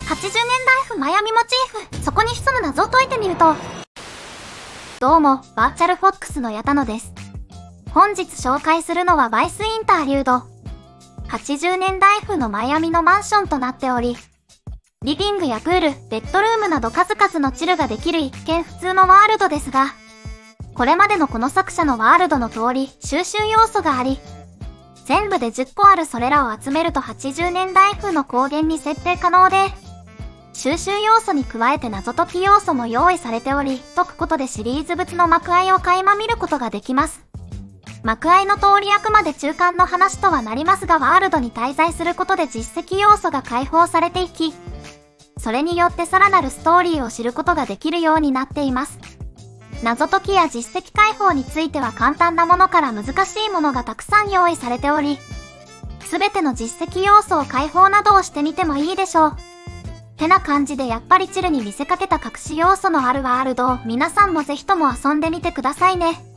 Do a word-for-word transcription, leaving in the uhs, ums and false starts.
はちじゅうねんだい風マヤミモチーフ、そこに潜む謎を解いてみると。どうも、バーチャルフォックスの矢田野です。本日紹介するのはバイスインターリュード。はちじゅうねんだい風のマイアミのマンションとなっており、リビングやプール、ベッドルームなど数々のチルができる一見普通のワールドですが、これまでのこの作者のワールドの通り収集要素があり、全部でじゅっこあるそれらを集めるとはちじゅうねんだい風の光源に設定可能で、収集要素に加えて謎解き要素も用意されており、解くことでシリーズ物の幕開を垣間見ることができます。幕開の通りあくまで中間の話とはなりますが、ワールドに滞在することで実績要素が解放されていき、それによってさらなるストーリーを知ることができるようになっています。謎解きや実績解放については簡単なものから難しいものがたくさん用意されており、すべての実績要素を解放などをしてみてもいいでしょう。てな感じでやっぱりチルに見せかけた隠し要素のあるワールドを皆さんもぜひとも遊んでみてくださいね。